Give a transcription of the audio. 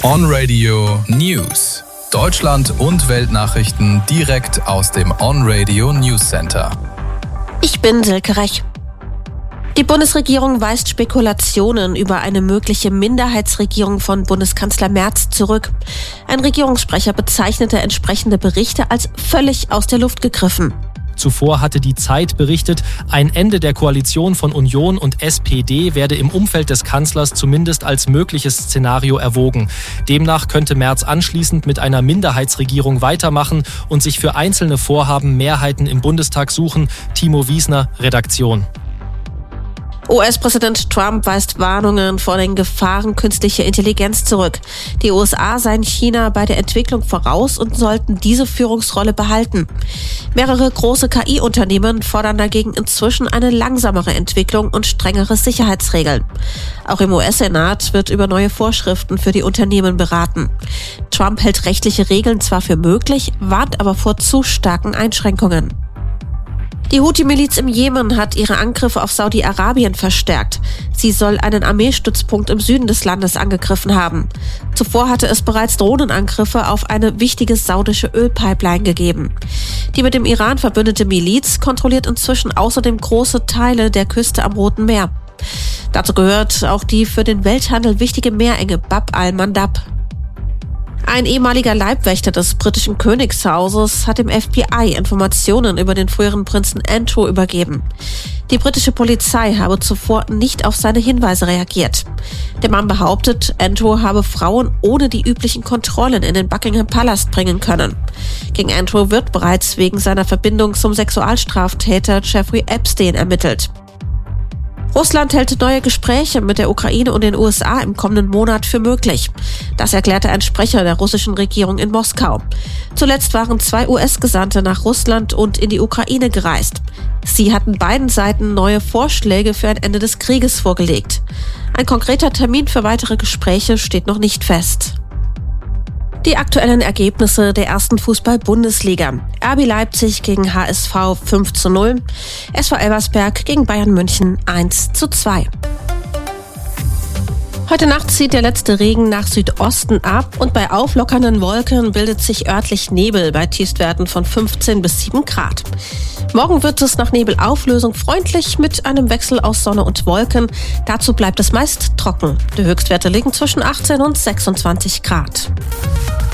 On-Radio News. Deutschland und Weltnachrichten direkt aus dem On-Radio News Center. Ich bin Silke Rech. Die Bundesregierung weist Spekulationen über eine mögliche Minderheitsregierung von Bundeskanzler Merz zurück. Ein Regierungssprecher bezeichnete entsprechende Berichte als völlig aus der Luft gegriffen. Zuvor hatte die Zeit berichtet, ein Ende der Koalition von Union und SPD werde im Umfeld des Kanzlers zumindest als mögliches Szenario erwogen. Demnach könnte Merz anschließend mit einer Minderheitsregierung weitermachen und sich für einzelne Vorhaben Mehrheiten im Bundestag suchen. Timo Wiesner, Redaktion. US-Präsident Trump weist Warnungen vor den Gefahren künstlicher Intelligenz zurück. Die USA seien China bei der Entwicklung voraus und sollten diese Führungsrolle behalten. Mehrere große KI-Unternehmen fordern dagegen inzwischen eine langsamere Entwicklung und strengere Sicherheitsregeln. Auch im US-Senat wird über neue Vorschriften für die Unternehmen beraten. Trump hält rechtliche Regeln zwar für möglich, warnt aber vor zu starken Einschränkungen. Die Houthi-Miliz im Jemen hat ihre Angriffe auf Saudi-Arabien verstärkt. Sie soll einen Armeestützpunkt im Süden des Landes angegriffen haben. Zuvor hatte es bereits Drohnenangriffe auf eine wichtige saudische Ölpipeline gegeben. Die mit dem Iran verbündete Miliz kontrolliert inzwischen außerdem große Teile der Küste am Roten Meer. Dazu gehört auch die für den Welthandel wichtige Meerenge Bab al-Mandab. Ein ehemaliger Leibwächter des britischen Königshauses hat dem FBI Informationen über den früheren Prinzen Andrew übergeben. Die britische Polizei habe zuvor nicht auf seine Hinweise reagiert. Der Mann behauptet, Andrew habe Frauen ohne die üblichen Kontrollen in den Buckingham Palast bringen können. Gegen Andrew wird bereits wegen seiner Verbindung zum Sexualstraftäter Jeffrey Epstein ermittelt. Russland hält neue Gespräche mit der Ukraine und den USA im kommenden Monat für möglich. Das erklärte ein Sprecher der russischen Regierung in Moskau. Zuletzt waren 2 US-Gesandte nach Russland und in die Ukraine gereist. Sie hatten beiden Seiten neue Vorschläge für ein Ende des Krieges vorgelegt. Ein konkreter Termin für weitere Gespräche steht noch nicht fest. Die aktuellen Ergebnisse der ersten Fußball-Bundesliga. RB Leipzig gegen HSV 5:0, SV Elversberg gegen Bayern München 1:2. Heute Nacht zieht der letzte Regen nach Südosten ab und bei auflockernden Wolken bildet sich örtlich Nebel bei Tiefstwerten von 15 bis 7 Grad. Morgen wird es nach Nebelauflösung freundlich mit einem Wechsel aus Sonne und Wolken. Dazu bleibt es meist trocken. Die Höchstwerte liegen zwischen 18 und 26 Grad.